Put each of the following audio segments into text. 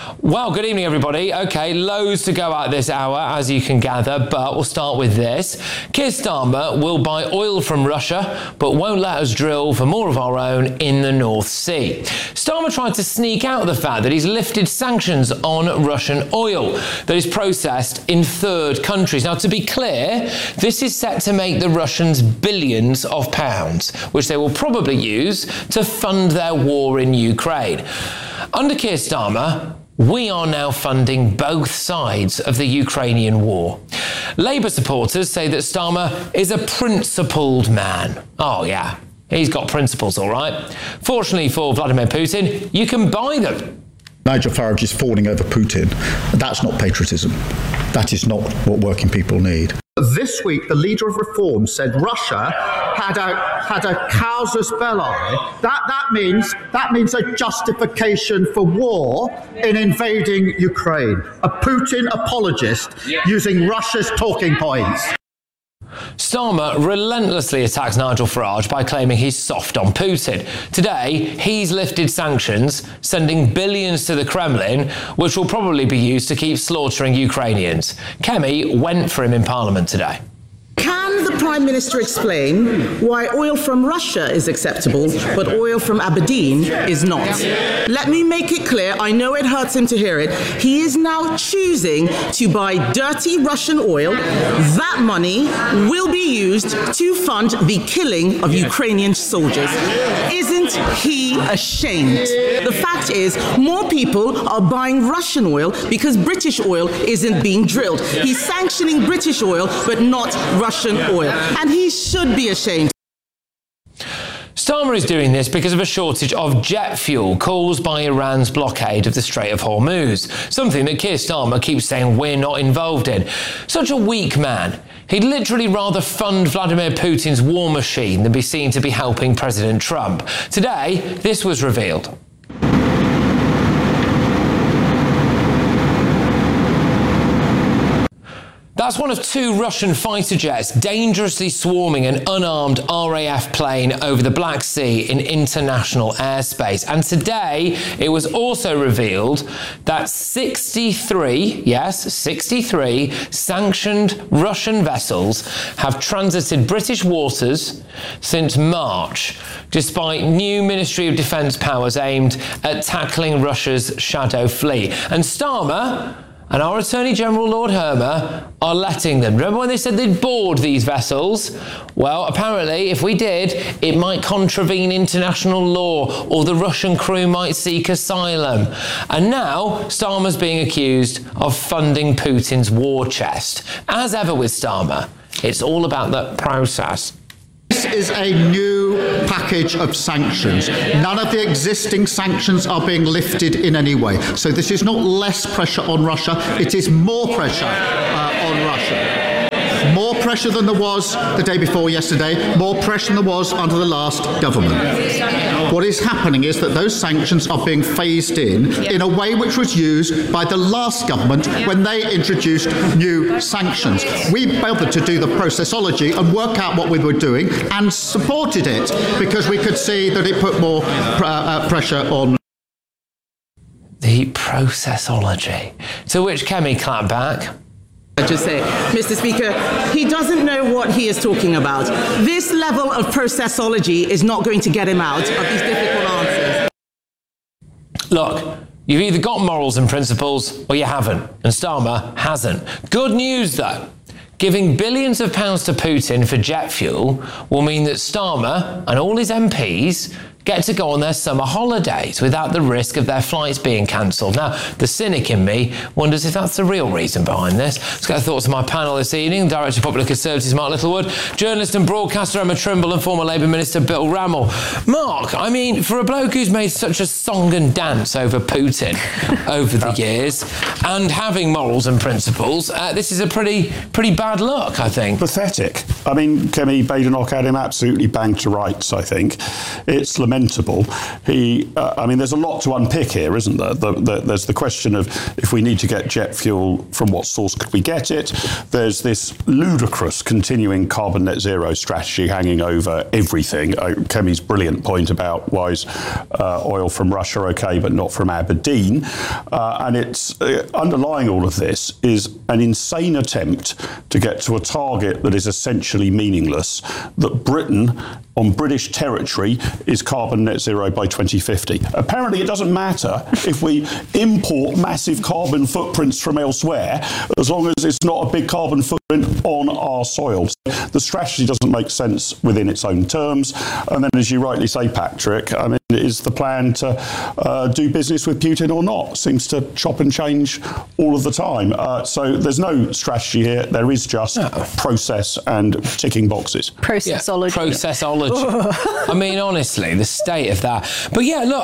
Well, good evening, everybody. OK, loads to go at this hour, as you can gather, but we'll start with this. Keir Starmer will buy oil from Russia, but won't let us drill for more of our own in the North Sea. Starmer tried to sneak out the fact that he's lifted sanctions on Russian oil that is processed in third countries. Now, to be clear, this is set to make the Russians billions of pounds, which they will probably use to fund their war in Ukraine. Under Keir Starmer, we are now funding both sides of the Ukrainian war. Labour supporters say that Starmer is a principled man. Oh, yeah, he's got principles, all right. Fortunately for Vladimir Putin, you can buy them. Nigel Farage is fawning over Putin. That's not patriotism. That is not what working people need. This week, the leader of Reform said Russia had a casus belli. That means a justification for war in invading Ukraine. A Putin apologist using Russia's talking points. Starmer relentlessly attacks Nigel Farage by claiming he's soft on Putin. Today, he's lifted sanctions, sending billions to the Kremlin, which will probably be used to keep slaughtering Ukrainians. Kemi went for him in Parliament today. Can the Prime Minister explain why oil from Russia is acceptable, but oil from Aberdeen is not? Let me make it clear, I know it hurts him to hear it, he is now choosing to buy dirty Russian oil. That money will be used to fund the killing of Ukrainian soldiers. Isn't he ashamed? The fact is, more people are buying Russian oil because British oil isn't being drilled. He's sanctioning British oil, but not Russian oil. And he should be ashamed. Starmer is doing this because of a shortage of jet fuel caused by Iran's blockade of the Strait of Hormuz, something that Keir Starmer keeps saying we're not involved in. Such a weak man. He'd literally rather fund Vladimir Putin's war machine than be seen to be helping President Trump. Today, this was revealed. That's one of two Russian fighter jets dangerously swarming an unarmed RAF plane over the Black Sea in international airspace. And today, it was also revealed that 63 sanctioned Russian vessels have transited British waters since March, despite new Ministry of Defence powers aimed at tackling Russia's shadow fleet. And Starmer and our Attorney General, Lord Hermer, are letting them. Remember when they said they'd board these vessels? Well, apparently, if we did, it might contravene international law, or the Russian crew might seek asylum. And now, Starmer's being accused of funding Putin's war chest. As ever with Starmer, it's all about the process. This is a new package of sanctions. None of the existing sanctions are being lifted in any way. So this is not less pressure on Russia, it is more pressure on Russia. More pressure than there was the day before yesterday, more pressure than there was under the last government. What is happening is that those sanctions are being phased in a way which was used by the last government when they introduced new sanctions. We bothered to do the processology and work out what we were doing and supported it because we could see that it put more pressure on. The processology. To which Kemi clapped back. I just say, Mr. Speaker, he doesn't know what he is talking about. This level of processology is not going to get him out of these difficult answers. Look, you've either got morals and principles or you haven't, and Starmer hasn't. Good news, though. Giving billions of pounds to Putin for jet fuel will mean that Starmer and all his MPs get to go on their summer holidays without the risk of their flights being cancelled. Now, the cynic in me wonders if that's the real reason behind this. Let's get the thoughts of my panel this evening. Director of Popular Conservatives, Mark Littlewood, journalist and broadcaster Emma Trimble, and former Labour Minister Bill Rammell. Mark, I mean, for a bloke who's made such a song and dance over Putin over the years, and having morals and principles, this is a pretty bad look, I think. Pathetic. I mean, Kemi Badenoch had him absolutely banged to rights, I think. It's lamentable lamentable. There's a lot to unpick here, isn't there? There's the question of if we need to get jet fuel, from what source could we get it? There's this ludicrous continuing carbon net zero strategy hanging over everything. Kemi's brilliant point about why is oil from Russia okay, but not from Aberdeen. And it's underlying all of this is an insane attempt to get to a target that is essentially meaningless, that Britain on British territory is carbon net zero by 2050. Apparently it doesn't matter if we import massive carbon footprints from elsewhere, as long as it's not a big carbon footprint on our soil. The strategy doesn't make sense within its own terms. And then, as you rightly say, Patrick, is the plan to do business with Putin or not? Seems to chop and change all of the time. So there's no strategy here. There is just process and ticking boxes. Processology. Processology. Honestly, the state of that. But yeah, look,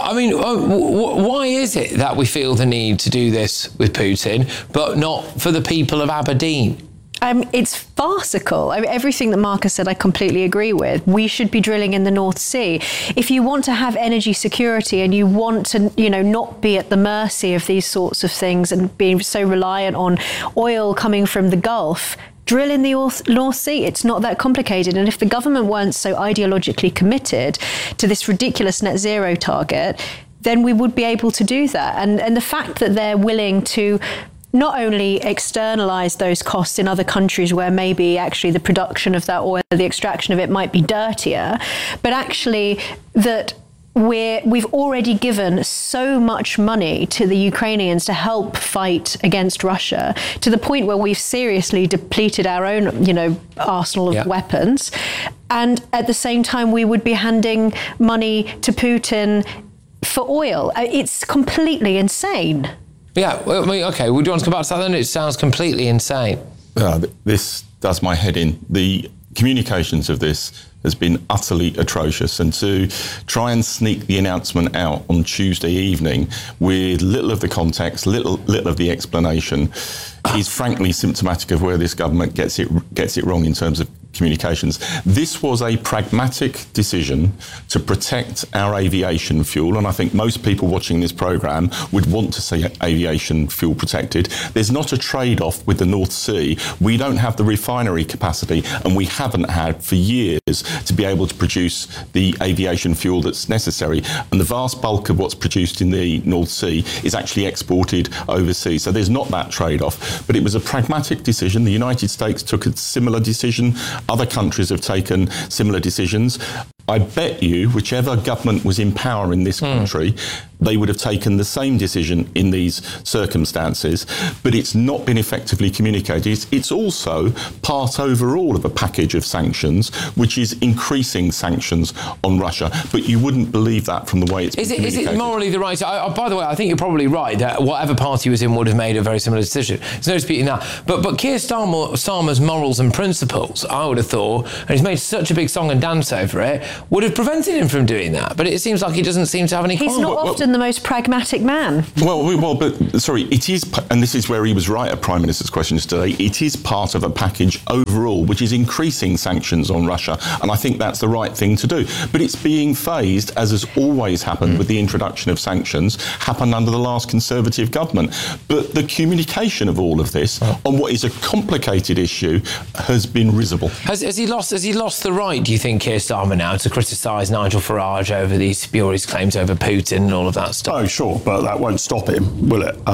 why is it that we feel the need to do this with Putin, but not for the people of Aberdeen? It's farcical. Everything that Marcus said, I completely agree with. We should be drilling in the North Sea. If you want to have energy security and you want to, not be at the mercy of these sorts of things and being so reliant on oil coming from the Gulf, drill in the North Sea. It's not that complicated. And if the government weren't so ideologically committed to this ridiculous net zero target, then we would be able to do that. And the fact that they're willing to not only externalise those costs in other countries where maybe actually the production of that oil, the extraction of it might be dirtier, but actually that we've already given so much money to the Ukrainians to help fight against Russia, to the point where we've seriously depleted our own, arsenal of weapons. And at the same time, we would be handing money to Putin for oil. It's completely insane. Yeah, okay, well, do you want to come back to that then? It sounds completely insane. This does my head in. The communications of this has been utterly atrocious, and to try and sneak the announcement out on Tuesday evening with little of the context, little of the explanation is frankly symptomatic of where this government gets it wrong in terms of communications. This was a pragmatic decision to protect our aviation fuel, and I think most people watching this programme would want to see aviation fuel protected. There's not a trade-off with the North Sea. We don't have the refinery capacity, and we haven't had for years, to be able to produce the aviation fuel that's necessary. And the vast bulk of what's produced in the North Sea is actually exported overseas. So there's not that trade-off. But it was a pragmatic decision. The United States took a similar decision. Other countries have taken similar decisions. I bet you, whichever government was in power in this country, they would have taken the same decision in these circumstances, but it's not been effectively communicated. It's also part overall of a package of sanctions, which is increasing sanctions on Russia. But you wouldn't believe that from the way it's been communicated. Is it morally the right... by the way, I think you're probably right that whatever party was in would have made a very similar decision. There's no disputing that. But Keir Starmer's morals and principles, I would have thought, and he's made such a big song and dance over it, would have prevented him from doing that. But it seems like he doesn't seem to have any... He's not often the most pragmatic man. But sorry, it is, and this is where he was right at Prime Minister's questions today, it is part of a package overall which is increasing sanctions on Russia, and I think that's the right thing to do. But it's being phased, as has always happened with the introduction of sanctions, happened under the last Conservative government. But the communication of all of this on what is a complicated issue has been risible. Has he lost the right, do you think, Keir Starmer now, to criticise Nigel Farage over these spurious claims over Putin and all of that stuff? Oh, sure, but that won't stop him, will it?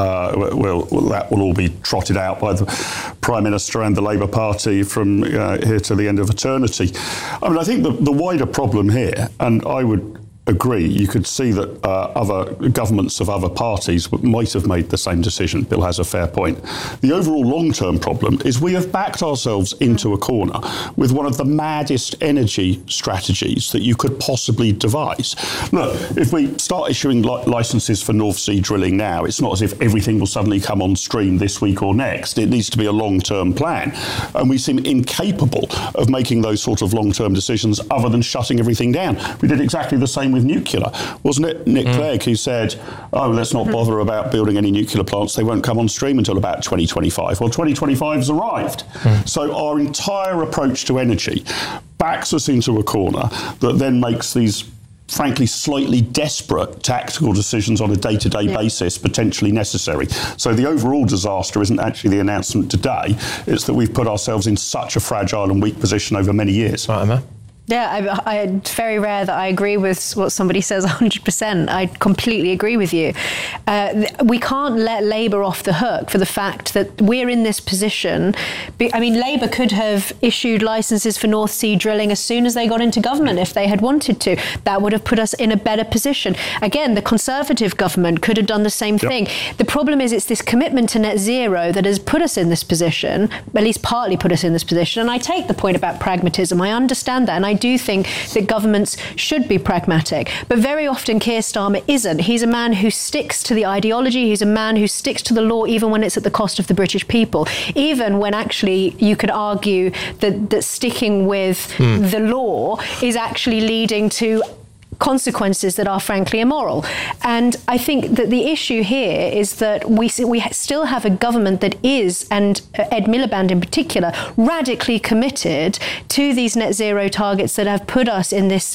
That will all be trotted out by the Prime Minister and the Labour Party from here to the end of eternity. I think the wider problem here, and I would agree, you could see that other governments of other parties might have made the same decision. Bill has a fair point. The overall long-term problem is we have backed ourselves into a corner with one of the maddest energy strategies that you could possibly devise. Look, if we start issuing licences for North Sea drilling now, it's not as if everything will suddenly come on stream this week or next. It needs to be a long-term plan. And we seem incapable of making those sort of long-term decisions other than shutting everything down. We did exactly the same with nuclear. Wasn't it Nick Clegg who said, let's not bother about building any nuclear plants, they won't come on stream until about 2025. Well, 2025's arrived. So our entire approach to energy backs us into a corner that then makes these frankly, slightly desperate tactical decisions on a day-to-day basis potentially necessary. So the overall disaster isn't actually the announcement today, it's that we've put ourselves in such a fragile and weak position over many years. Right, Emma? Yeah, it's very rare that I agree with what somebody says 100%. I completely agree with you. We can't let Labour off the hook for the fact that we're in this position. I mean, Labour could have issued licences for North Sea drilling as soon as they got into government if they had wanted to. That would have put us in a better position. Again, the Conservative government could have done the same thing. The problem is it's this commitment to net zero that has put us in this position, at least partly put us in this position. And I take the point about pragmatism. I understand that. And I do think that governments should be pragmatic. But very often Keir Starmer isn't. He's a man who sticks to the ideology. He's a man who sticks to the law even when it's at the cost of the British people. Even when actually you could argue that sticking with the law is actually leading to consequences that are frankly immoral. And I think that the issue here is that we still have a government that is, and Ed Miliband in particular, radically committed to these net zero targets that have put us in this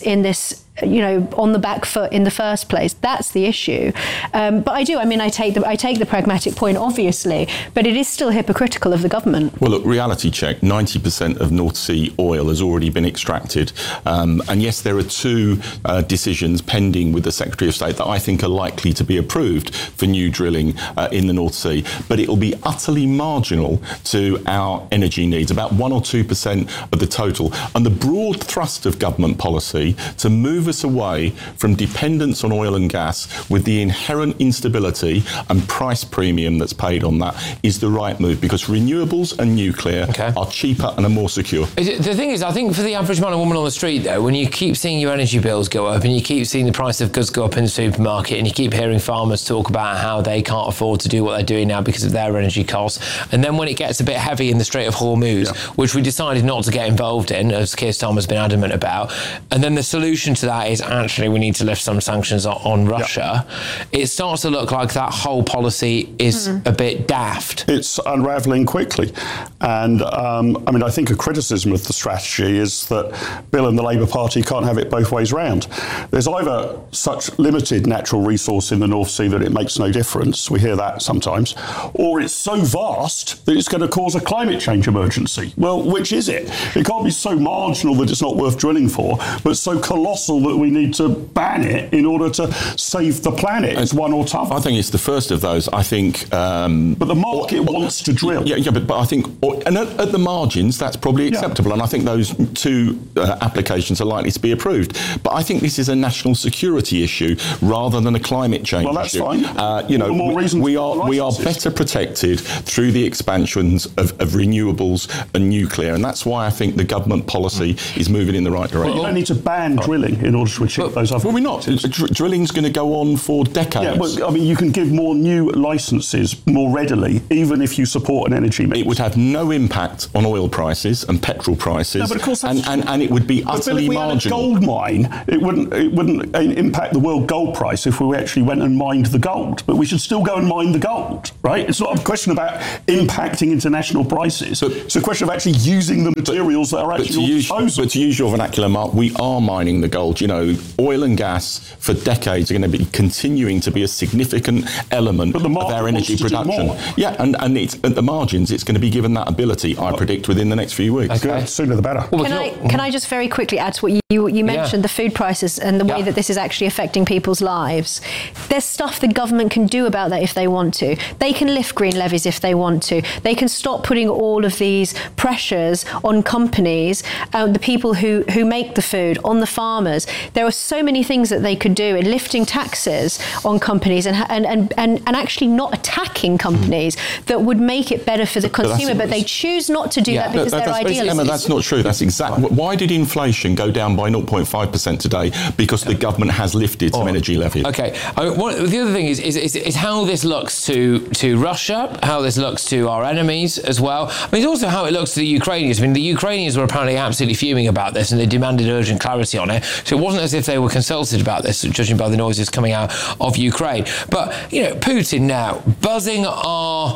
on the back foot in the first place. That's the issue. But I take the pragmatic point, obviously, but it is still hypocritical of the government. Well, look, reality check, 90% of North Sea oil has already been extracted. And yes, there are two decisions pending with the Secretary of State that I think are likely to be approved for new drilling in the North Sea. But it will be utterly marginal to our energy needs, about 1 or 2% of the total. And the broad thrust of government policy to move us away from dependence on oil and gas with the inherent instability and price premium that's paid on that is the right move, because renewables and nuclear are cheaper and are more secure. The thing is, I think for the average man and woman on the street, though, when you keep seeing your energy bills go up and you keep seeing the price of goods go up in the supermarket and you keep hearing farmers talk about how they can't afford to do what they're doing now because of their energy costs, and then when it gets a bit heavy in the Strait of Hormuz, which we decided not to get involved in, as Keir Starmer's been adamant about, and then the solution to that is actually we need to lift some sanctions on Russia, it starts to look like that whole policy is a bit daft. It's unravelling quickly. And I think a criticism of the strategy is that Bill and the Labour Party can't have it both ways round. There's either such limited natural resource in the North Sea that it makes no difference, we hear that sometimes, or it's so vast that it's going to cause a climate change emergency. Well, which is it? It can't be so marginal that it's not worth drilling for, but so colossal that we need to ban it in order to save the planet. It's one or t'other. I think it's the first of those. I think... but the market wants to drill. Yeah, but I think... And at the margins, that's probably acceptable. And I think those two applications are likely to be approved. But I think this is a national security issue rather than a climate change issue. Well, that's fine. We are better protected through the expansions of renewables and nuclear. And that's why I think the government policy is moving in the right direction. Well, you don't need to ban drilling in order to achieve those other... Well, we're not. Drilling's going to go on for decades. Yeah, but you can give more new licences more readily, even if you support an energy mix. It would have no impact on oil prices and petrol prices. No, but of course that's and it would be utterly marginal. If we had a gold mine, it wouldn't impact the world gold price if we actually went and mined the gold. But we should still go and mine the gold, right? It's not a question about impacting international prices. It's a question of actually using the materials that are actually disposable. But to use your vernacular, Mark, we are mining the gold. Oil and gas for decades are going to be continuing to be a significant element of our energy production. Yeah, and it's at the margins, it's going to be given that ability, I predict, within the next few weeks. Okay. Sooner the better. Can I just very quickly add to what you mentioned, the food prices and the way that this is actually affecting people's lives. There's stuff the government can do about that if they want to. They can lift green levies if they want to. They can stop putting all of these pressures on companies, the people who make the food, on the farmers. There are so many things that they could do in lifting taxes on companies and actually not attacking companies that would make it better for the consumer, but they choose not to do that because they're idealists. Emma, that's not true. That's exactly... Why did inflation go down by 0.5% today? Because the government has lifted some energy levies. Okay. The other thing is how this looks to Russia, how this looks to our enemies as well. It's also how it looks to the Ukrainians. The Ukrainians were apparently absolutely fuming about this and they demanded urgent clarity on it. So it wasn't as if they were consulted about this, judging by the noises coming out of Ukraine. But, Putin now buzzing our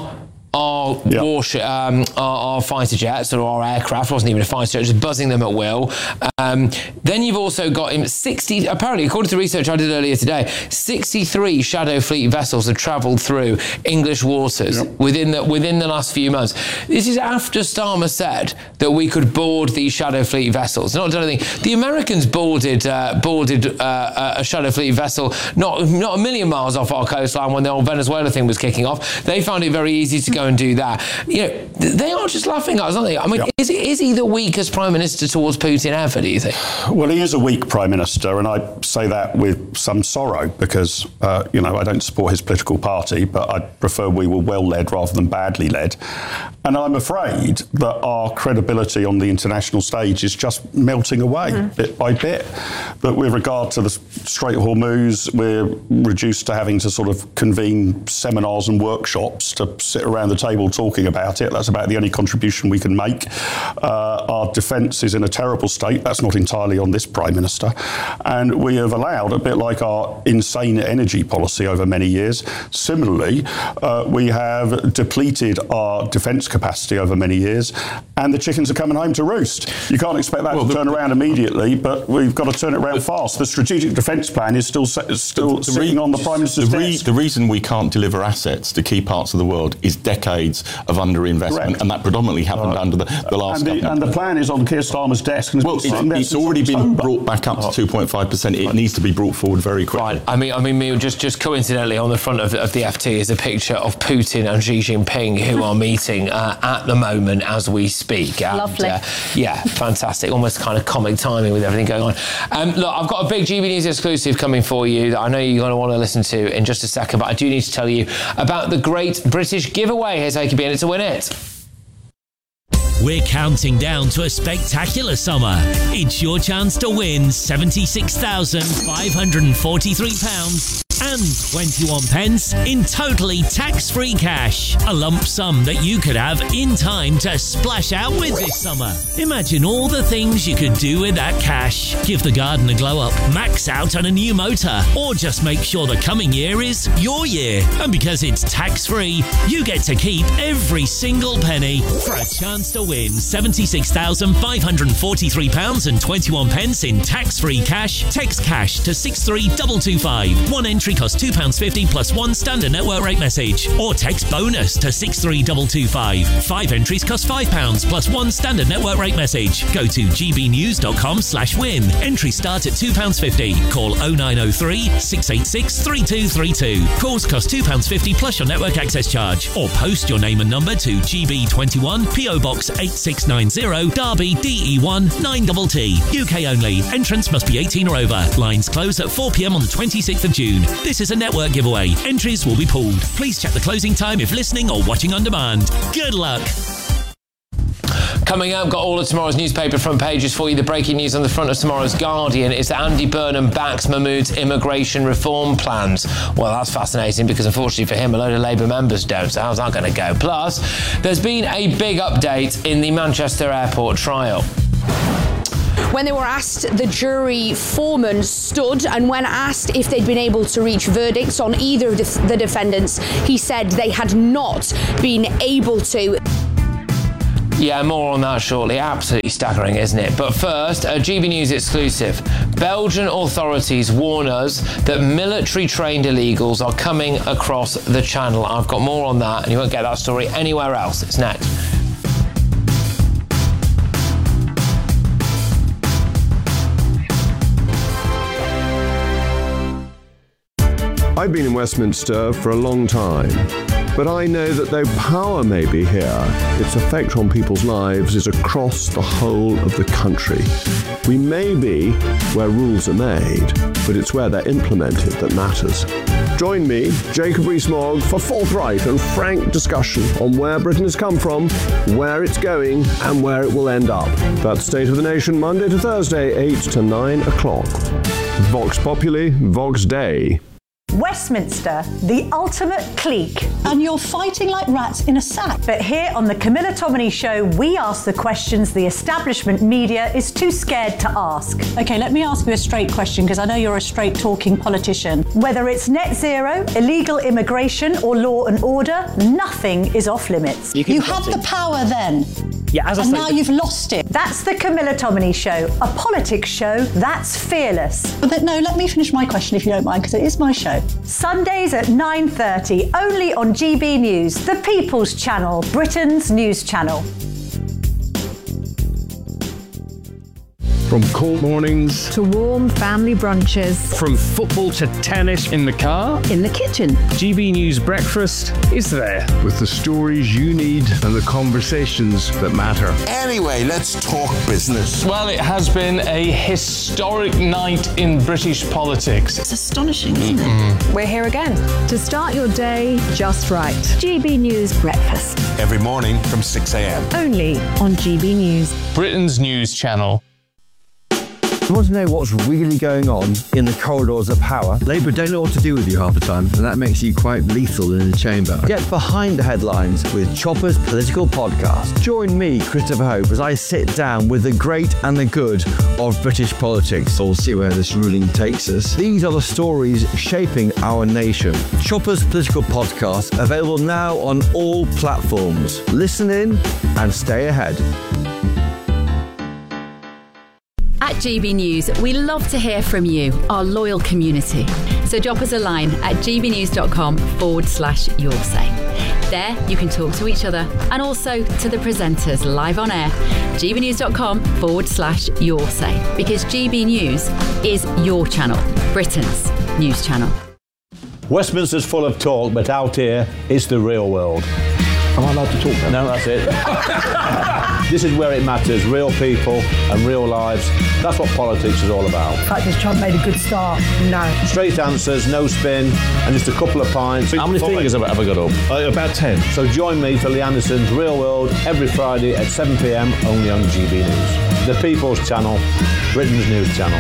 our warship, our fighter jets or our aircraft, wasn't even a fighter jet, just buzzing them at will. Then you've also got him 60, apparently, according to research I did earlier today, 63 Shadow Fleet vessels have travelled through English waters within the last few months. This is after Starmer said that we could board these Shadow Fleet vessels. Not done anything. The Americans boarded a Shadow Fleet vessel not a million miles off our coastline when the old Venezuela thing was kicking off. They found it very easy to go and do that. They are just laughing at us, aren't they? I mean, is he the weakest Prime Minister towards Putin ever, do you think? Well, he is a weak Prime Minister, and I say that with some sorrow because, I don't support his political party, but I prefer we were well-led rather than badly led. And I'm afraid that our credibility on the international stage is just melting away bit by bit. That with regard to the Strait of Hormuz, we're reduced to having to sort of convene seminars and workshops to sit around the table talking about it. That's about the only contribution we can make. Our defence is in a terrible state. That's not entirely on this Prime Minister. And we have allowed, a bit like our insane energy policy over many years, similarly, we have depleted our defence capacity over many years, and the chickens are coming home to roost. You can't expect that to turn around immediately, but we've got to turn it around fast. The Strategic Defence Plan is still sitting on the Prime Minister's desk. The reason we can't deliver assets to key parts of the world is decades of underinvestment, and that predominantly happened under the last government. And the plan is on Keir Starmer's desk. And it's already been brought back up to 2.5%. It needs to be brought forward very quickly. Right. I mean, just coincidentally, on the front of the FT is a picture of Putin and Xi Jinping, who are meeting at the moment as we speak. And, lovely. Fantastic. Almost kind of comic timing with everything going on. Look, I've got a big GB News exclusive coming for you that I know you're going to want to listen to in just a second, but I do need to tell you about the Great British Giveaway. Here's how you can be in it to win it. We're counting down to a spectacular summer. It's your chance to win £76,543 and 21 pence in totally tax-free cash. A lump sum that you could have in time to splash out with this summer. Imagine all the things you could do with that cash. Give the garden a glow up, max out on a new motor, or just make sure the coming year is your year. And because it's tax-free, you get to keep every single penny for a chance to win £76,543 and 21 pence in tax-free cash. Text cash to 63225. One entry costs £2.50 plus one standard network rate message. Or text bonus to 63225. 5 entries cost £5 plus one standard network rate message. Go to gbnews.com/win. Entries start at £2.50. Call 0903 686 3232. Calls cost £2.50 plus your network access charge. Or post your name and number to GB21 PO Box 8690 Derby DE1 9TT. UK only. Entrance must be 18 or over. Lines close at 4 p.m. on the 26th of June. This is a network giveaway. Entries will be pulled. Please check the closing time if listening or watching on demand. Good luck. Coming up, got all of tomorrow's newspaper front pages for you. The breaking news on the front of tomorrow's Guardian is that Andy Burnham backs Mahmood's immigration reform plans. Well, that's fascinating because unfortunately for him, a load of Labour members don't. So how's that going to go? Plus, there's been a big update in the Manchester Airport trial. When they were asked, the jury foreman stood, and when asked if they'd been able to reach verdicts on either of the defendants, he said they had not been able to. Yeah, more on that shortly. Absolutely staggering, isn't it? But first, a GB News exclusive. Belgian authorities warn us that military-trained illegals are coming across the channel. I've got more on that, and you won't get that story anywhere else. It's next. I've been in Westminster for a long time, but I know that though power may be here, its effect on people's lives is across the whole of the country. We may be where rules are made, but it's where they're implemented that matters. Join me, Jacob Rees-Mogg, for forthright and frank discussion on where Britain has come from, where it's going, and where it will end up. That's State of the Nation, Monday to Thursday, 8 to 9 o'clock. Vox Populi, Vox Dei. Westminster, the ultimate clique. And you're fighting like rats in a sack. But here on the Camilla Tominey Show, we ask the questions the establishment media is too scared to ask. OK, let me ask you a straight question, because I know you're a straight-talking politician. Whether it's net zero, illegal immigration or law and order, nothing is off limits. You had the power then. Yeah, as I and say, now you've lost it. That's the Camilla Tominey Show, a politics show that's fearless. But no, let me finish my question if you don't mind, because it is my show. Sundays at 9:30, only on GB News, the People's Channel, Britain's news channel. From cold mornings to warm family brunches. From football to tennis in the car. In the kitchen. GB News Breakfast is there. With the stories you need and the conversations that matter. Anyway, let's talk business. Well, it has been a historic night in British politics. It's astonishing, isn't it? We're here again to start your day just right. GB News Breakfast. Every morning from 6 a.m. Only on GB News. Britain's news channel. You want to know what's really going on in the corridors of power? Labour don't know what to do with you half the time, and that makes you quite lethal in the chamber. Get behind the headlines with Chopper's Political Podcast. Join me, Christopher Hope, as I sit down with the great and the good of British politics. We'll see where this ruling takes us. These are the stories shaping our nation. Chopper's Political Podcast, available now on all platforms. Listen in and stay ahead. At GB News, we love to hear from you, our loyal community. So drop us a line at gbnews.com/your say. There, you can talk to each other and also to the presenters live on air. gbnews.com/your say. Because GB News is your channel, Britain's news channel. Westminster's full of talk, but out here, it's the real world. Am I allowed to talk now? No, that's it. This is where it matters, real people and real lives. That's what politics is all about. The fact is Trump made a good start. No. Straight answers, no spin, and just a couple of pints. How many fingers have I got up? About 10. So join me for Lee Anderson's Real World every Friday at 7 p.m. only on GB News. The People's Channel, Britain's news channel.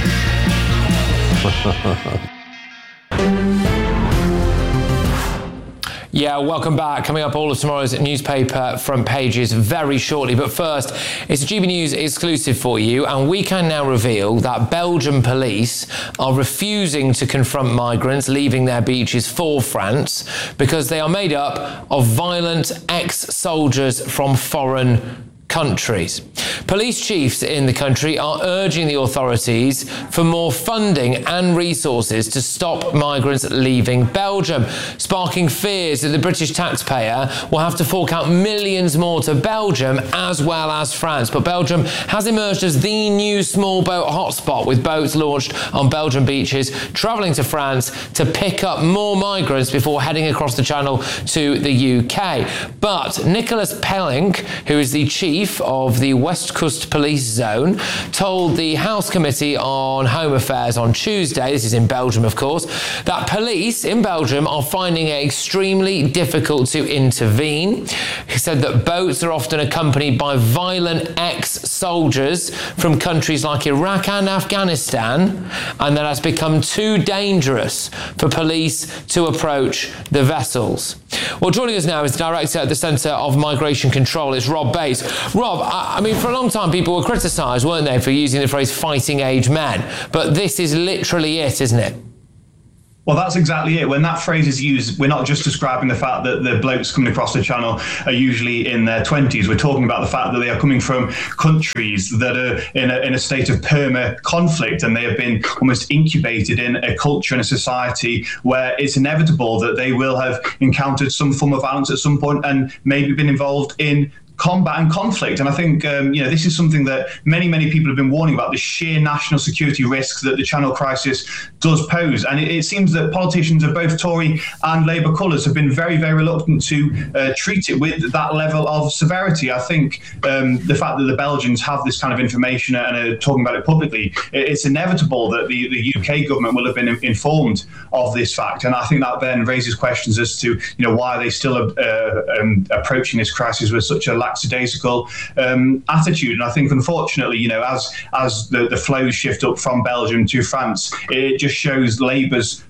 Yeah, welcome back. Coming up, all of tomorrow's newspaper front pages very shortly. But first, it's a GB News exclusive for you, and we can now reveal that Belgian police are refusing to confront migrants leaving their beaches for France because they are made up of violent ex-soldiers from foreign countries. Police chiefs in the country are urging the authorities for more funding and resources to stop migrants leaving Belgium, sparking fears that the British taxpayer will have to fork out millions more to Belgium as well as France. But Belgium has emerged as the new small boat hotspot, with boats launched on Belgian beaches travelling to France to pick up more migrants before heading across the Channel to the UK. But Nicholas Pelling, who is the chief of the West Coast Police Zone, told the House Committee on Home Affairs on Tuesday, this is in Belgium of course, that police in Belgium are finding it extremely difficult to intervene. He said that boats are often accompanied by violent ex-soldiers from countries like Iraq and Afghanistan, and that has become too dangerous for police to approach the vessels. Well, joining us now is the director at the Centre of Migration Control. It's Rob Bates. Rob, I mean, for a long time people were criticised, weren't they, for using the phrase fighting age men, but this is literally it, isn't it? Well, that's exactly it. When that phrase is used, we're not just describing the fact that the blokes coming across the Channel are usually in their 20s. We're talking about the fact that they are coming from countries that are in a state of perma-conflict, and they have been almost incubated in a culture and a society where it's inevitable that they will have encountered some form of violence at some point and maybe been involved in combat and conflict. And I think, this is something that many people have been warning about, the sheer national security risks that the Channel crisis does pose. And it seems that politicians of both Tory and Labour colours have been very, very reluctant to treat it with that level of severity. I think the fact that the Belgians have this kind of information and are talking about it publicly, it's inevitable that the UK government will have been informed of this fact. And I think that then raises questions as to, why are they still approaching this crisis with such a lackadaisical attitude. And I think, unfortunately, as the flows shift up from Belgium to France, it just shows Labour's folly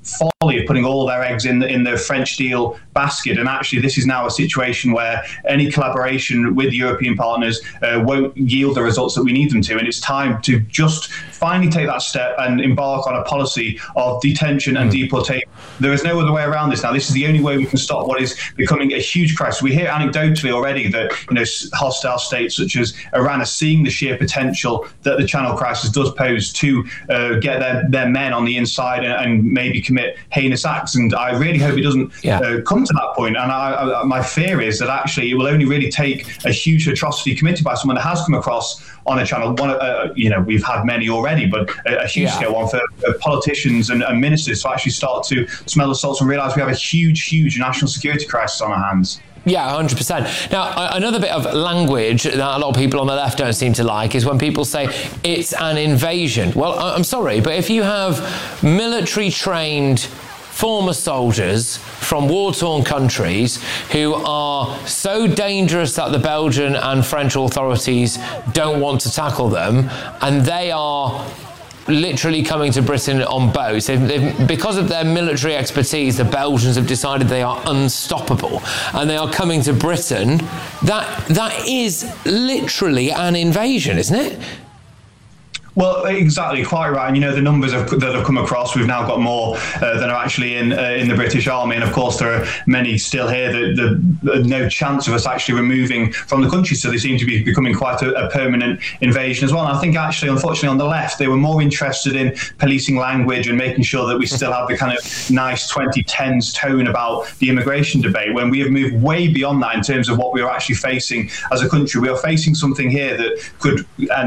folly of putting all their eggs in the French deal basket. And actually, this is now a situation where any collaboration with European partners won't yield the results that we need them to. And it's time to just finally take that step and embark on a policy of detention and deportation. There is no other way around this now. This is the only way we can stop what is becoming a huge crisis. We hear anecdotally already that hostile states such as Iran are seeing the sheer potential that the Channel crisis does pose to get their men on the inside and maybe commit heinous acts. And I really hope it doesn't come to that point. And my fear is that actually it will only really take a huge atrocity committed by someone that has come across on a channel. We've had many already, but a huge scale one for politicians and ministers to actually start to smell the salts and realise we have a huge national security crisis on our hands. Yeah, 100%. Now, another bit of language that a lot of people on the left don't seem to like is when people say it's an invasion. Well, I'm sorry, but if you have military-trained former soldiers from war-torn countries who are so dangerous that the Belgian and French authorities don't want to tackle them, and they are literally coming to Britain on boats. Because of their military expertise, the Belgians have decided they are unstoppable and they are coming to Britain. That is literally an invasion, isn't it? Well, exactly, quite right. And the numbers that have come across, we've now got more than are actually in the British Army, and of course there are many still here that no chance of us actually removing from the country. So they seem to be becoming quite a permanent invasion as well. And I think actually, unfortunately, on the left, they were more interested in policing language and making sure that we still have the kind of nice 2010s tone about the immigration debate, when we have moved way beyond that in terms of what we are actually facing as a country. We are facing something here that could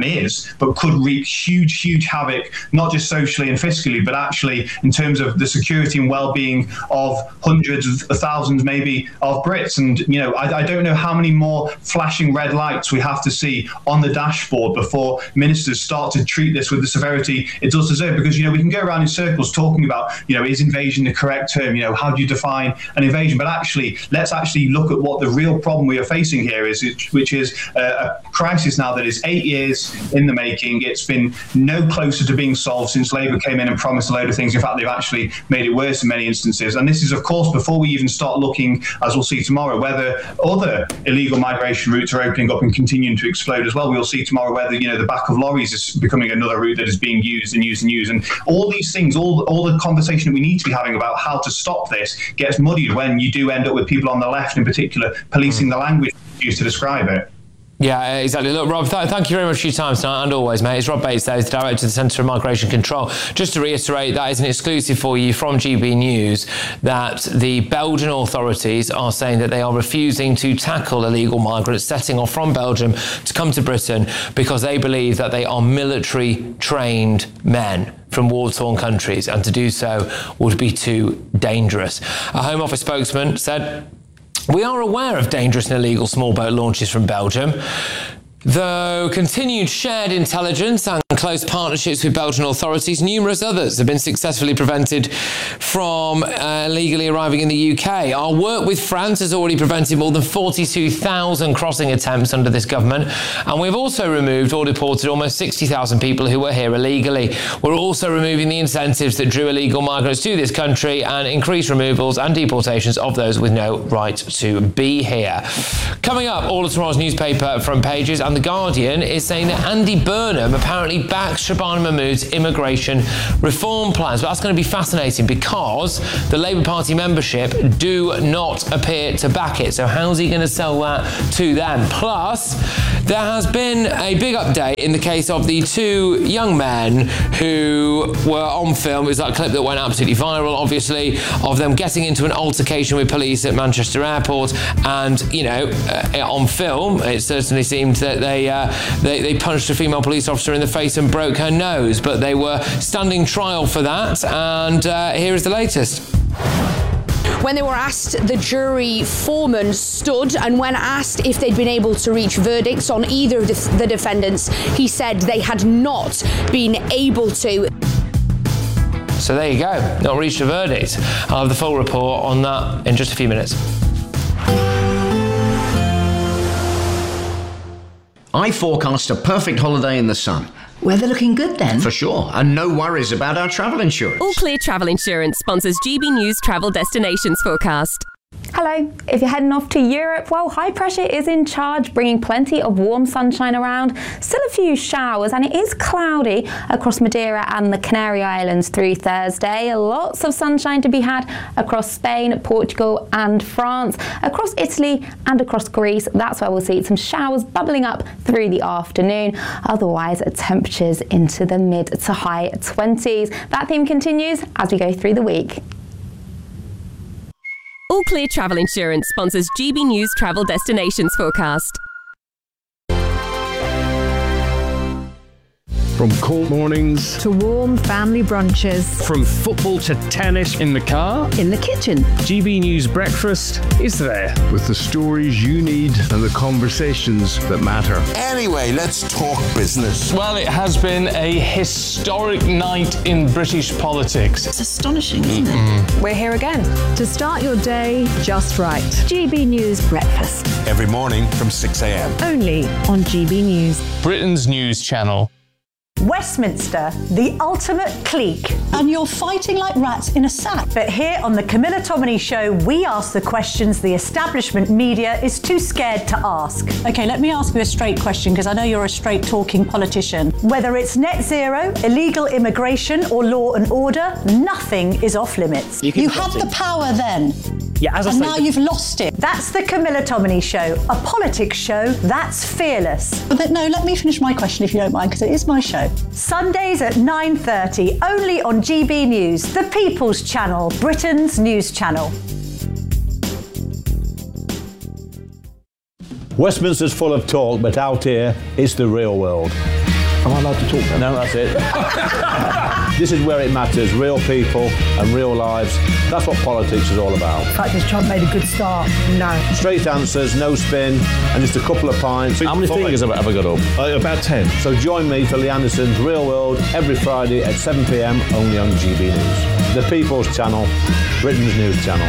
wreak huge havoc, not just socially and fiscally, but actually in terms of the security and well-being of hundreds of thousands, maybe, of Brits. And I don't know how many more flashing red lights we have to see on the dashboard before ministers start to treat this with the severity it does deserve. Because we can go around in circles talking about is invasion the correct term? How do you define an invasion? But actually, let's actually look at what the real problem we are facing here is, which is a crisis now that is 8 years in the making. It's been no closer to being solved since Labour came in and promised a load of things. In fact, they've actually made it worse in many instances. And this is, of course, before we even start looking, as we'll see tomorrow, whether other illegal migration routes are opening up and continuing to explode as well. We'll see tomorrow whether, the back of lorries is becoming another route that is being used. And all these things, all the conversation that we need to be having about how to stop this gets muddied when you do end up with people on the left in particular policing the language used to describe it. Yeah, exactly. Look, Rob, thank you very much for your time tonight, and always, mate. It's Rob Bates there, the Director of the Centre for Migration Control. Just to reiterate, that is an exclusive for you from GB News, that the Belgian authorities are saying that they are refusing to tackle illegal migrants setting off from Belgium to come to Britain because they believe that they are military-trained men from war-torn countries, and to do so would be too dangerous. A Home Office spokesman said, "We are aware of dangerous and illegal small boat launches from Belgium, though continued shared intelligence and close partnerships with Belgian authorities, numerous others have been successfully prevented from illegally arriving in the UK. Our work with France has already prevented more than 42,000 crossing attempts under this government, and we've also removed or deported almost 60,000 people who were here illegally. We're also removing the incentives that drew illegal migrants to this country and increased removals and deportations of those with no right to be here." Coming up, all of tomorrow's newspaper front pages, and The Guardian is saying that Andy Burnham apparently backs Shabana Mahmood's immigration reform plans. But that's going to be fascinating because the Labour Party membership do not appear to back it. So how's he going to sell that to them? Plus, there has been a big update in the case of the two young men who were on film. It was that clip that went absolutely viral, obviously, of them getting into an altercation with police at Manchester Airport. And, on film, it certainly seemed that they punched a female police officer in the face and broke her nose, but they were standing trial for that, and here is the latest. When they were asked, the jury foreman stood, and when asked if they'd been able to reach verdicts on either of the defendants, he said they had not been able to. So there you go, not reached a verdict. I'll have the full report on that in just a few minutes. I forecast a perfect holiday in the sun. Weather looking good then? For sure, and no worries about our travel insurance. All Clear Travel Insurance sponsors GB News Travel Destinations Forecast. Hello. If you're heading off to Europe, well, high pressure is in charge, bringing plenty of warm sunshine around. Still a few showers, and it is cloudy across Madeira and the Canary Islands through Thursday. Lots of sunshine to be had across Spain, Portugal and France, across Italy and across Greece. That's where we'll see some showers bubbling up through the afternoon. Otherwise, temperatures into the mid to high 20s. That theme continues as we go through the week. All Clear Travel Insurance sponsors GB News Travel Destinations Forecast. From cold mornings to warm family brunches. From football to tennis in the car. In the kitchen. GB News Breakfast is there with the stories you need and the conversations that matter. Anyway, let's talk business. Well, it has been a historic night in British politics. It's astonishing, isn't it? We're here again to start your day just right. GB News Breakfast. Every morning from 6 a.m. Only on GB News. Britain's news channel. Westminster, the ultimate clique. And you're fighting like rats in a sack. But here on the Camilla Tominey Show, we ask the questions the establishment media is too scared to ask. Okay, let me ask you a straight question, because I know you're a straight-talking politician. Whether it's net zero, illegal immigration, or law and order, nothing is off limits. You had the power then. Yeah, and now you've lost it. That's the Camilla Tominey Show, a politics show that's fearless. But no, let me finish my question if you don't mind, because it is my show. Sundays at 9:30, only on GB News, the People's Channel, Britain's news channel. Westminster's full of talk, but out here, it's the real world. Am I allowed to talk then? No, that's it. This is where it matters, real people and real lives. That's what politics is all about. In fact, has Trump made a good start? No. Straight answers, no spin, and just a couple of pints. How many fingers have I got up? About 10. So join me for Lee Anderson's Real World every Friday at 7 p.m. only on GB News. The People's Channel, Britain's news channel.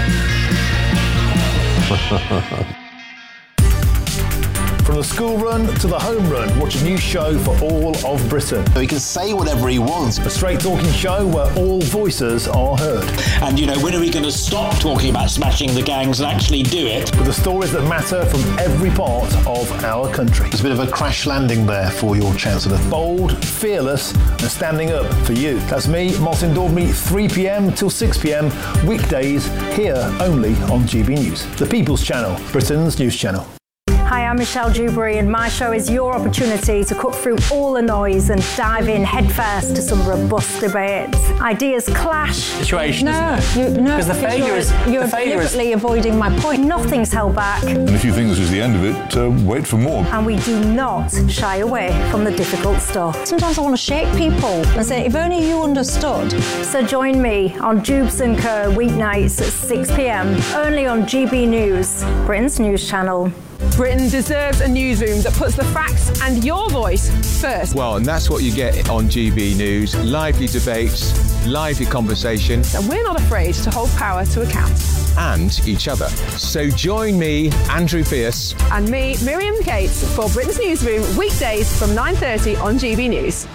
From the school run to the home run, watch a new show for all of Britain. He can say whatever he wants. A straight talking show where all voices are heard. And, when are we going to stop talking about smashing the gangs and actually do it? With the stories that matter from every part of our country. There's a bit of a crash landing there for your Chancellor. Bold, fearless, and standing up for you. That's me, Martin Daubney, 3 p.m. till 6 p.m. weekdays, here only on GB News. The People's Channel, Britain's news channel. Hi, I'm Michelle Dewberry, and my show is your opportunity to cut through all the noise and dive in headfirst to some robust debates. Ideas clash. Situation. Because the failure is you're deliberately avoiding my point. Nothing's held back. And if you think this is the end of it, wait for more. And we do not shy away from the difficult stuff. Sometimes I want to shake people and say, if only you understood. So join me on Jubes & Co. weeknights at 6 p.m. only on GB News, Britain's news channel. Britain deserves a newsroom that puts the facts and your voice first. Well, and that's what you get on GB News. Lively debates, lively conversation. And we're not afraid to hold power to account. And each other. So join me, Andrew Pierce. And me, Miriam Cates, for Britain's Newsroom, weekdays from 9:30 on GB News.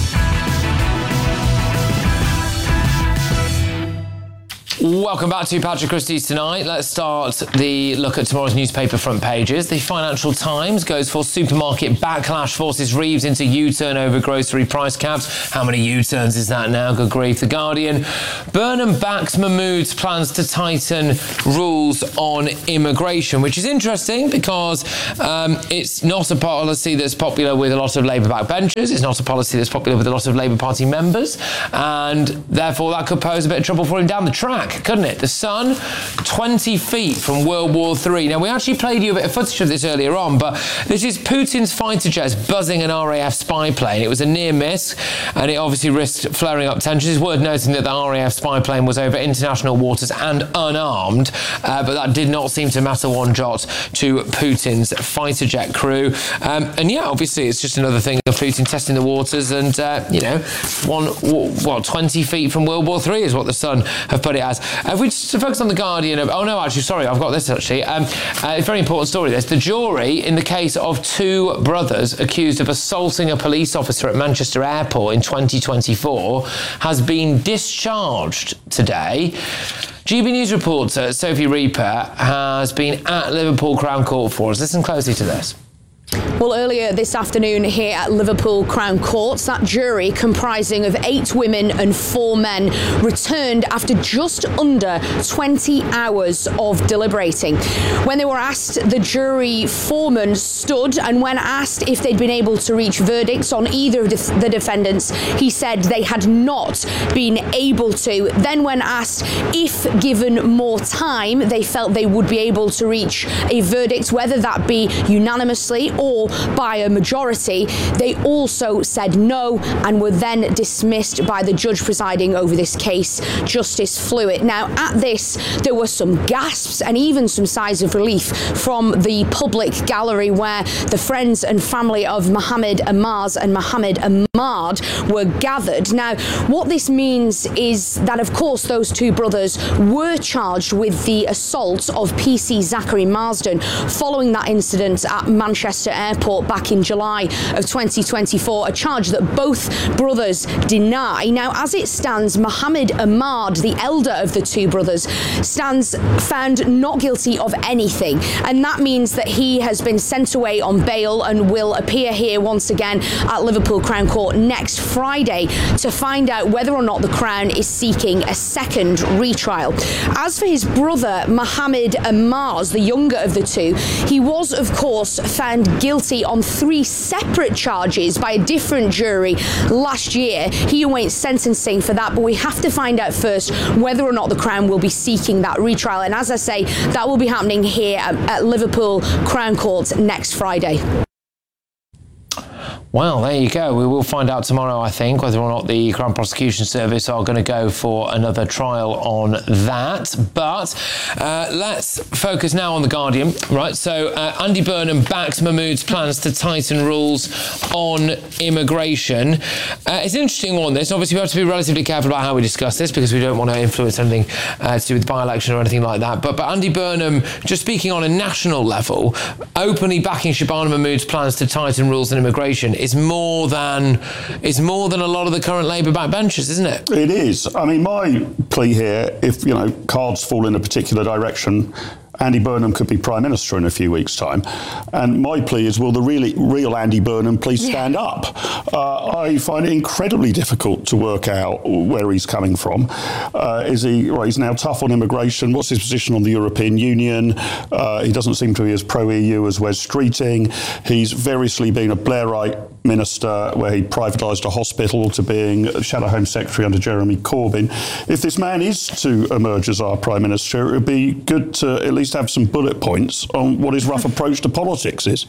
Welcome back to Patrick Christie's Tonight. Let's start the look at tomorrow's newspaper front pages. The Financial Times goes for supermarket backlash forces Reeves into U-turn over grocery price caps. How many U-turns is that now? Good grief. The Guardian. Burnham backs Mahmood's plans to tighten rules on immigration, which is interesting because it's not a policy that's popular with a lot of Labour backbenchers. It's not a policy that's popular with a lot of Labour Party members. And therefore, that could pose a bit of trouble for him down the track, couldn't it? The Sun, 20 feet from World War III. Now, we actually played you a bit of footage of this earlier on, but this is Putin's fighter jets buzzing an RAF spy plane. It was a near miss, and it obviously risked flaring up tensions. It's worth noting that the RAF spy plane was over international waters and unarmed, but that did not seem to matter one jot to Putin's fighter jet crew. And yeah, obviously, it's just another thing of Putin testing the waters, and 20 feet from World War III is what the Sun have put it as. If we just focus on the Guardian, I've got this actually. A very important story. This: the jury in the case of two brothers accused of assaulting a police officer at Manchester Airport in 2024 has been discharged today. GB News reporter Sophie Reaper has been at Liverpool Crown Court for us. Listen closely to this. Well, earlier this afternoon here at Liverpool Crown Court, that jury comprising of 8 women and 4 men returned after just under 20 hours of deliberating. When they were asked, the jury foreman stood, and when asked if they'd been able to reach verdicts on either of the defendants, he said they had not been able to. Then when asked if given more time, they felt they would be able to reach a verdict, whether that be unanimously or by a majority, they also said no and were then dismissed by the judge presiding over this case, Justice Flewitt. Now, at this, there were some gasps and even some sighs of relief from the public gallery where the friends and family of Mohammed Amaz and Mohammed Ahmad were gathered. Now, what this means is that, of course, those two brothers were charged with the assault of PC Zachary Marsden following that incident at Manchester Airport back in July of 2024, a charge that both brothers deny. Now, as it stands, Mohammed Ahmad, the elder of the two brothers, stands found not guilty of anything, and that means that he has been sent away on bail and will appear here once again at Liverpool Crown Court next Friday to find out whether or not the Crown is seeking a second retrial. As for his brother, Mohammed Amaz, the younger of the two, he was, of course, found guilty on 3 separate charges by a different jury last year. He awaits sentencing for that, but we have to find out first whether or not the Crown will be seeking that retrial. And as I say, that will be happening here at Liverpool Crown Court next Friday. Well, there you go. We will find out tomorrow, I think, whether or not the Crown Prosecution Service are going to go for another trial on that. But let's focus now on The Guardian. Right, so Andy Burnham backs Mahmood's plans to tighten rules on immigration. It's an interesting one, this. Obviously, we have to be relatively careful about how we discuss this because we don't want to influence anything to do with the by-election or anything like that. But Andy Burnham, just speaking on a national level, openly backing Shabana Mahmood's plans to tighten rules on immigration is more than a lot of the current Labour backbenchers, isn't it? It is. I mean, my plea here, if cards fall in a particular direction, Andy Burnham could be Prime Minister in a few weeks' time. And my plea is, will the real Andy Burnham please stand up? I find it incredibly difficult to work out where he's coming from. He's now tough on immigration. What's his position on the European Union? He doesn't seem to be as pro-EU as Wes Streeting. He's variously been a Blairite minister where he privatised a hospital to being Shadow Home Secretary under Jeremy Corbyn. If this man is to emerge as our Prime Minister, it would be good to at least have some bullet points on what his rough approach to politics is.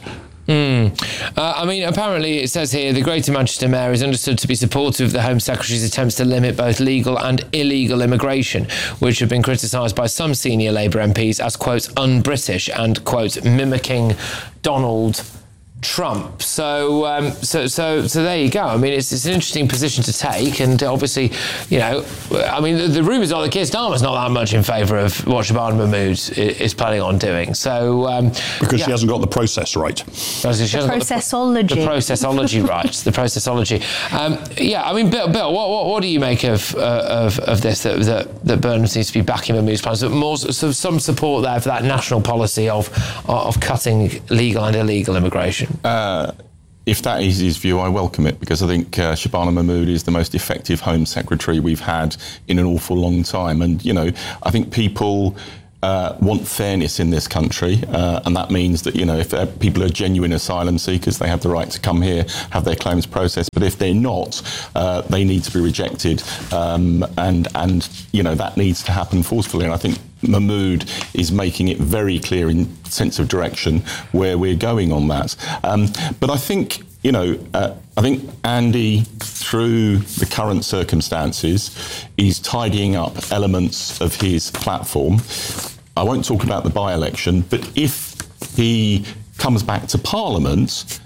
I mean, apparently it says here the Greater Manchester Mayor is understood to be supportive of the Home Secretary's attempts to limit both legal and illegal immigration, which have been criticised by some senior Labour MPs as, quote, un-British and, quote, mimicking Donald Trump. So there you go. I mean, it's an interesting position to take, and obviously, I mean, the rumours are that Keir Starmer's not that much in favour of what Shabana Mahmood is planning on doing. So because she hasn't got the process right. The processology. The processology right. The processology. I mean, Bill, what do you make of this? That Burnham seems to be backing Mahmood's plans, but more some support there for that national policy of cutting legal and illegal immigration. If that is his view, I welcome it, because I think Shabana Mahmood is the most effective Home Secretary we've had in an awful long time. And, I think people want fairness in this country, and that means that, if people are genuine asylum seekers, they have the right to come here, have their claims processed. But if they're not, they need to be rejected, and that needs to happen forcefully. And I think Mahmood is making it very clear in sense of direction where we're going on that. But I think, I think Andy, through the current circumstances, is tidying up elements of his platform. I won't talk about the by-election, but if he comes back to Parliament,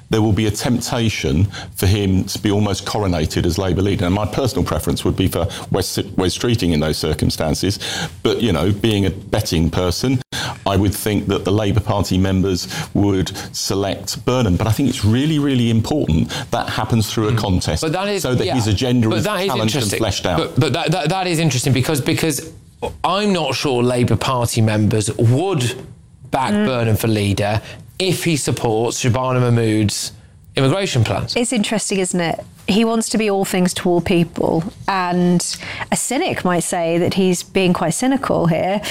there will be a temptation for him to be almost coronated as Labour leader. And my personal preference would be for Wes Streeting in those circumstances. But, you know, being a betting person, I would think that the Labour Party members would select Burnham. But I think it's really, really important that happens through a contest, so that his agenda is challenged and fleshed out. But that is interesting because I'm not sure Labour Party members would back Burnham for leader if he supports Shabana Mahmood's immigration plans. It's interesting, isn't it? He wants to be all things to all people, and a cynic might say that he's being quite cynical here.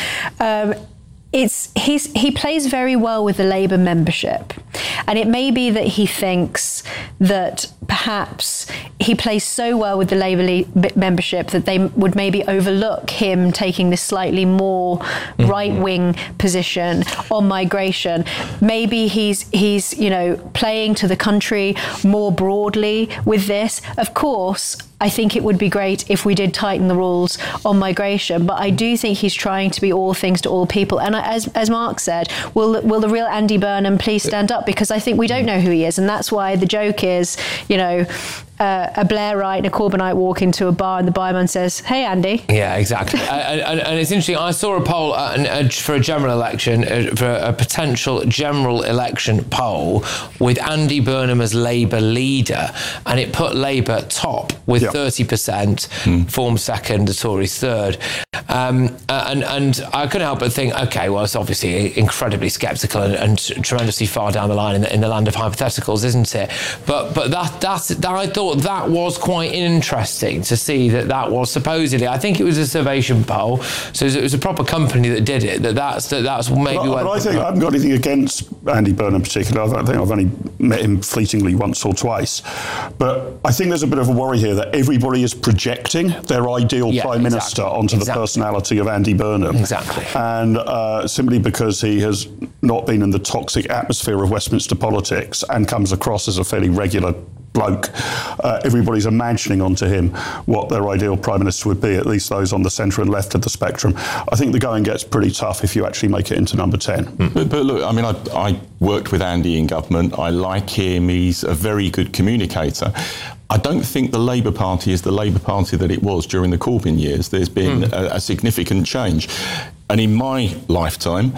He plays very well with the Labour membership, and it may be that he thinks that perhaps he plays so well with the Labour membership that they would maybe overlook him taking this slightly more right-wing position on migration. Maybe he's playing to the country more broadly with this. Of course, I think it would be great if we did tighten the rules on migration, but I do think he's trying to be all things to all people. And as Mark said, will the real Andy Burnham please stand up? Because I think we don't know who he is, and that's why the joke is, a Blairite and a Corbynite walk into a bar and the barman says, "Hey, Andy." Yeah, exactly. and it's interesting. I saw a poll for a general election, for a potential general election poll with Andy Burnham as Labour leader, and it put Labour top with 30%, Form second, the Tories third. And I couldn't help but think, okay, well, it's obviously incredibly sceptical and tremendously far down the line in the land of hypotheticals, isn't it? But that I thought that was quite interesting to see that was supposedly, I think it was a Survation poll, so it was a proper company that did it. That's maybe. But I think I haven't got anything against Andy Burnham in particular. I think I've only met him fleetingly once or twice, but I think there's a bit of a worry here that everybody is projecting their ideal prime minister onto the personality of Andy Burnham. Exactly. And simply because he has not been in the toxic atmosphere of Westminster politics and comes across as a fairly regular bloke, everybody's imagining onto him what their ideal prime minister would be, at least those on the centre and left of the spectrum. I think the going gets pretty tough if you actually make it into number 10. But look, I mean, I worked with Andy in government. I like him. He's a very good communicator. I don't think the Labour Party is the Labour Party that it was during the Corbyn years. There's been a significant change. And in my lifetime,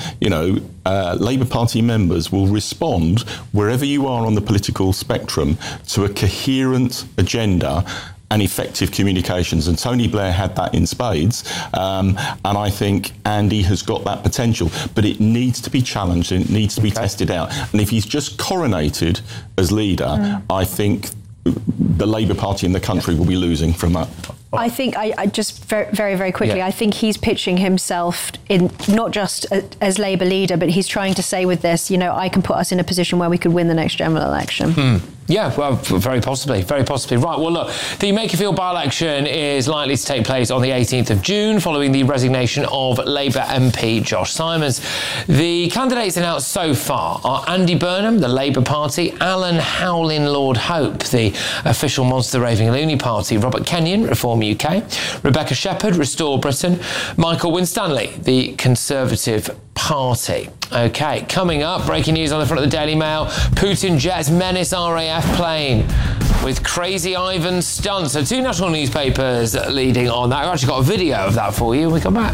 Labour Party members will respond wherever you are on the political spectrum to a coherent agenda and effective communications. And Tony Blair had that in spades. And I think Andy has got that potential. But it needs to be challenged and it needs to be tested out. And if he's just coronated as leader, I think the Labour Party in the country will be losing from that. I think, I just very, very quickly, I think he's pitching himself in not just as Labour leader, but he's trying to say with this, I can put us in a position where we could win the next general election. Yeah, well, very possibly. Right, well, look, the Makerfield by-election is likely to take place on the 18th of June following the resignation of Labour MP Josh Simons. The candidates announced so far are Andy Burnham, the Labour Party, Alan Howlin Lord Hope, the official Monster Raving Loony Party, Robert Kenyon, Reform UK, Rebecca Shepherd, Restore Britain, Michael Winstanley, the Conservative Party. OK, coming up, breaking news on the front of the Daily Mail, Putin jets menace RAF plane with Crazy Ivan stunts. So 2 national newspapers leading on that. I've actually got a video of that for you when we come back.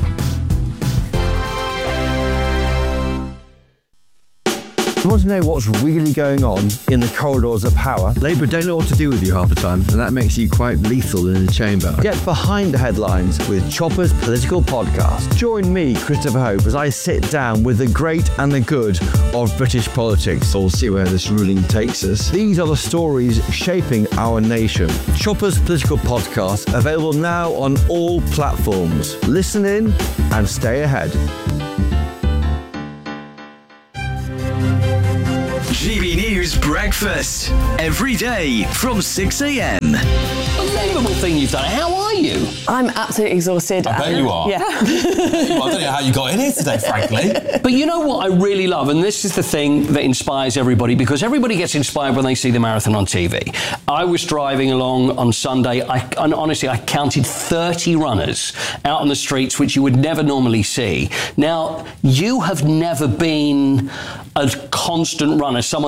You want to know what's really going on in the corridors of power? Labour don't know what to do with you half the time, and that makes you quite lethal in the chamber. Get behind the headlines with Chopper's Political Podcast. Join me, Christopher Hope, as I sit down with the great and the good of British politics. We'll see where this ruling takes us. These are the stories shaping our nation. Chopper's Political Podcast, available now on all platforms. Listen in and stay ahead. GB News Breakfast. Every day from 6 a.m. Unbelievable thing you've done. How are you? I'm absolutely exhausted. I bet you are. Yeah. Well, I don't know how you got in here today, frankly. But you know what I really love, and this is the thing that inspires everybody, because everybody gets inspired when they see the marathon on TV. I was driving along on Sunday, and honestly, I counted 30 runners out on the streets, which you would never normally see. Now, you have never been a constant runner, someone that's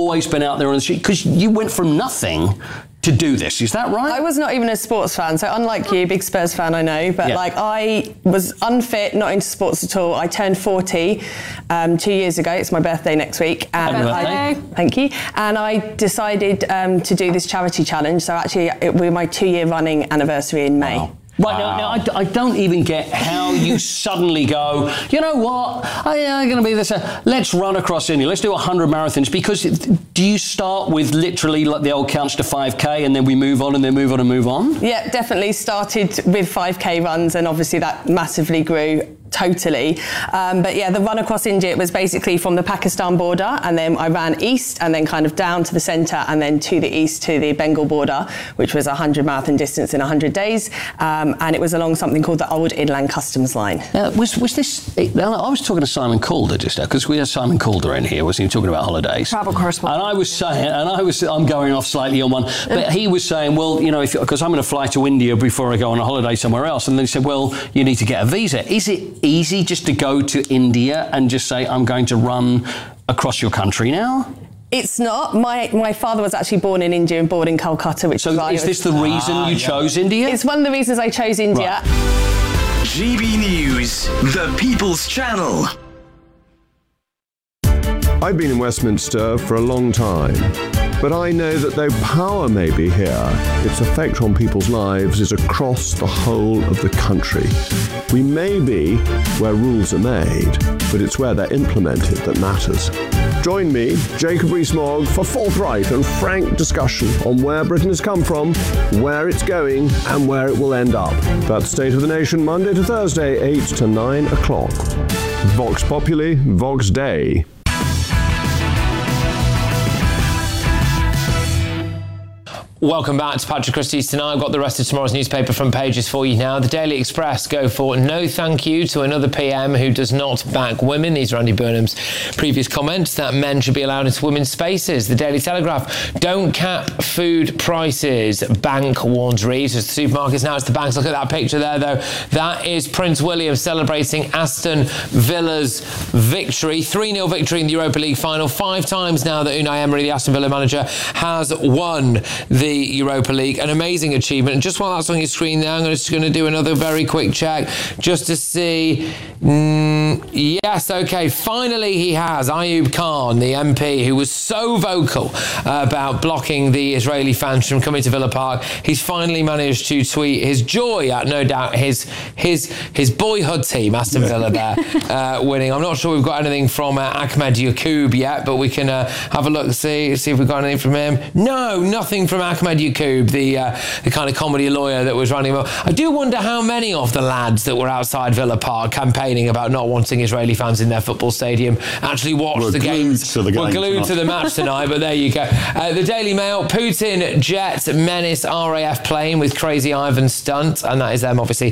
always been out there on the street? Because you went from nothing to do this, is that right? I was not even a sports fan, so unlike you, big Spurs fan, I know, but I was unfit, not into sports at all. I turned 40 2 years ago. It's my birthday next week. And thank you. And I decided to do this charity challenge. So actually, we're my 2-year running anniversary in May. Wow. Right, now I don't even get how you suddenly go, you know what, I'm going to be this, let's run across India, let's do 100 marathons, because do you start with literally like the old counts to 5K and then we move on and then move on and move on? Yeah, definitely started with 5K runs, and obviously that massively grew. Totally. But yeah, the run across India, it was basically from the Pakistan border, and then I ran east and then kind of down to the centre and then to the east to the Bengal border, which was 100 marathon distance in 100 days. And it was along something called the Old Inland Customs Line. Was this... I was talking to Simon Calder just now, because we had Simon Calder in here, wasn't he, talking about holidays? Travel correspondent. And I was saying, I'm going off slightly on one, but he was saying, well, you know, because I'm going to fly to India before I go on a holiday somewhere else. And then he said, well, you need to get a visa. Is it easy just to go to India and just say, I'm going to run across your country now? It's not. My father was actually born in India and born in Calcutta, which so is this the reason you chose India? It's one of the reasons I chose India. Right. GB News, the People's Channel. I've been in Westminster for a long time, but I know that though power may be here, its effect on people's lives is across the whole of the country. We may be where rules are made, but it's where they're implemented that matters. Join me, Jacob Rees-Mogg, for forthright and frank discussion on where Britain has come from, where it's going, and where it will end up. That's State of the Nation, Monday to Thursday, 8 to 9 o'clock. Vox Populi, Vox Dei. Welcome back to Patrick Christie's Tonight. I've got the rest of tomorrow's newspaper front pages for you now. The Daily Express go for no thank you to another PM who does not back women. These are Andy Burnham's previous comments that men should be allowed into women's spaces. The Daily Telegraph, don't cap food prices. Bank warns Reeves. It's the supermarkets, now it's the banks. Look at that picture there, though. That is Prince William celebrating Aston Villa's victory. 3-0 victory in the Europa League final. 5 times now that Unai Emery, the Aston Villa manager, has won the Europa League. An amazing achievement. And just while that's on your screen there, I'm just going to do another very quick check just to see. Yes, okay. Finally he has. Ayub Khan, the MP, who was so vocal about blocking the Israeli fans from coming to Villa Park. He's finally managed to tweet his joy at, no doubt, his boyhood team, Aston Villa, there winning. I'm not sure we've got anything from Ahmed Yacoub yet, but we can have a look, see if we've got anything from him. No, nothing from Ahmed Yacoub, the kind of comedy lawyer that was running. I do wonder how many of the lads that were outside Villa Park campaigning about not wanting Israeli fans in their football stadium actually watched the games. We're glued to the match tonight, but there you go. The Daily Mail, Putin jets menace RAF plane with Crazy Ivan stunt, and that is them obviously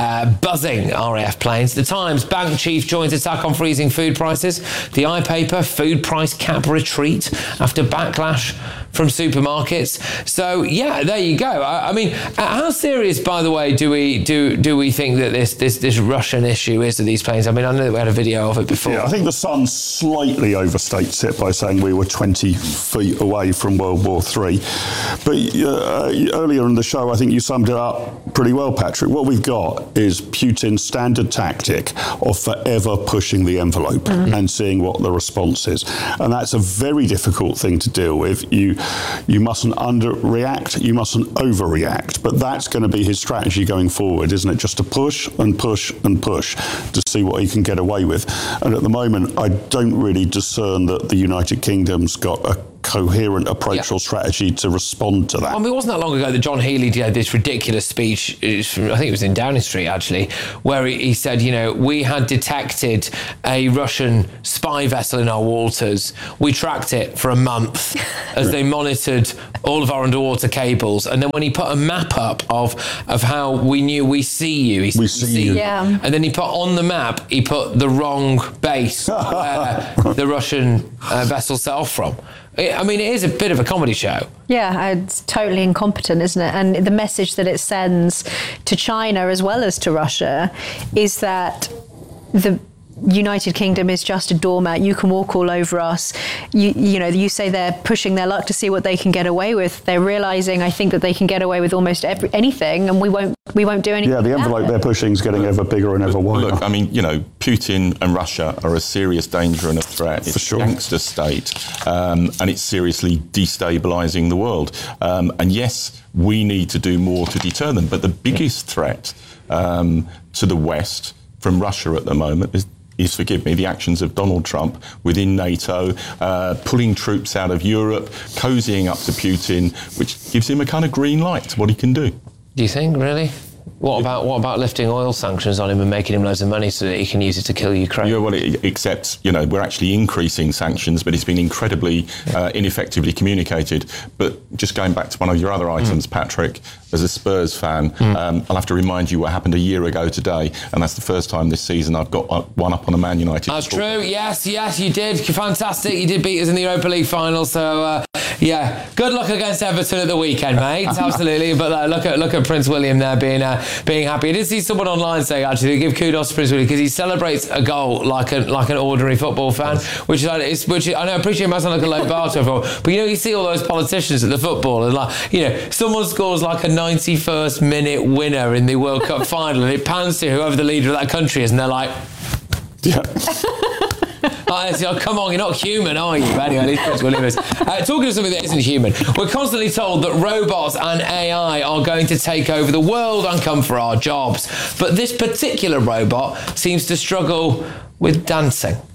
buzzing RAF planes. The Times, bank chief joins attack on freezing food prices. The iPaper, food price cap retreat after backlash from supermarkets. So yeah, there you go. I mean, how serious, by the way, do we think that this Russian issue is to these planes? I mean, I know that we had a video of it before. Yeah, I think the Sun slightly overstates it by saying we were 20 feet away from World War III. But earlier in the show, I think you summed it up pretty well, Patrick. What we've got is Putin's standard tactic of forever pushing the envelope and seeing what the response is. And that's a very difficult thing to deal with. You mustn't underreact, you mustn't overreact. But that's going to be his strategy going forward, isn't it? Just to push and push and push to see what he can get away with. And at the moment, I don't really discern that the United Kingdom's got a coherent approach or strategy to respond to that. I mean, it wasn't that long ago that John Healey did this ridiculous speech, I think it was in Downing Street actually, where he said, you know, we had detected a Russian spy vessel in our waters. We tracked it for a month as they monitored all of our underwater cables. And then when he put a map up of how we knew we see you, he said, we see you. Yeah. And then he put on the map, he put the wrong base where the Russian vessel set off from. I mean, it is a bit of a comedy show. Yeah, it's totally incompetent, isn't it? And the message that it sends to China as well as to Russia is that United Kingdom is just a doormat. You can walk all over us. You say they're pushing their luck to see what they can get away with. They're realising, I think, that they can get away with almost anything, and we won't do anything. Yeah, the envelope they're pushing is getting ever bigger and ever wider. Look, I mean, Putin and Russia are a serious danger and a threat. It's a gangster state, and it's seriously destabilising the world. And yes, we need to do more to deter them. But the biggest threat to the West from Russia at the moment is, forgive me, the actions of Donald Trump within NATO, pulling troops out of Europe, cozying up to Putin, which gives him a kind of green light to what he can do. Do you think, really? What about lifting oil sanctions on him and making him loads of money so that he can use it to kill Ukraine? Yeah, well, except, we're actually increasing sanctions, but it's been incredibly ineffectively communicated. But just going back to one of your other items, Patrick, as a Spurs fan, I'll have to remind you what happened a year ago today, and that's the first time this season I've got one up on a Man United. That's true, yes, you did. Fantastic. You did beat us in the Europa League final, so... good luck against Everton at the weekend, mate. Absolutely. But look at Prince William there being happy. I did see someone online say, actually, give kudos to Prince William because he celebrates a goal like an ordinary football fan, which I appreciate it might sound like a low bar to everyone, but you see all those politicians at the football and someone scores like a 91st minute winner in the World Cup final and it pans to whoever the leader of that country is and they're like, yeah. Come on, you're not human, are you? Anyway, at least Prince William is. Talking of something that isn't human, we're constantly told that robots and AI are going to take over the world and come for our jobs. But this particular robot seems to struggle with dancing.